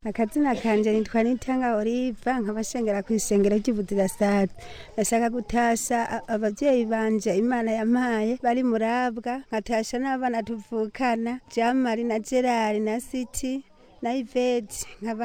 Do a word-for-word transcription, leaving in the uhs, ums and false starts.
Akazina kanje nitwa Nitanga Oliva nkabashengera ku isengero ry'Ubudirasaza. Ndashaka gutasha abavyeyi banje Imana yampaye bari murabwa, nkatasha n'abana tuvukana Jamari na Gerard na Siti na Ivete.